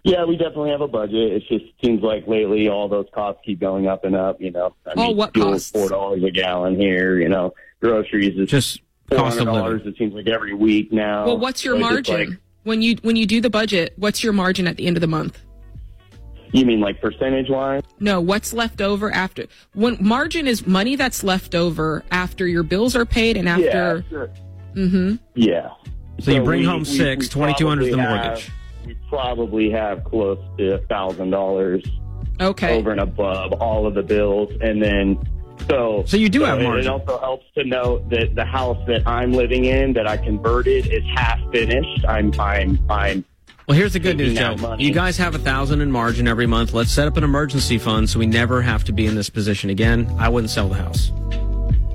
Yeah, we definitely have a budget. It just seems like lately all those costs keep going up and up, you know. What fuel's costs? $4 a gallon here, you know. Groceries is just cost of living. $400, it seems like every week now. Well, what's your So it's margin? like- when you do the budget, what's your margin at the end of the month? You mean like percentage-wise? No, what's left over after? When margin is money that's left over after your bills are paid and after. Yeah, sure. Mm-hmm. Yeah. So you bring home we $600, $2,200 is the probably mortgage. We probably have close to $1,000 Okay. over and above all of the bills, and then so you do have margin. It also helps to note that the house that I'm living in, that I converted, is half finished. I'm Well, here's the good news, taking Joe. that money. You guys have $1,000 in margin every month. Let's set up an emergency fund so we never have to be in this position again. I wouldn't sell the house.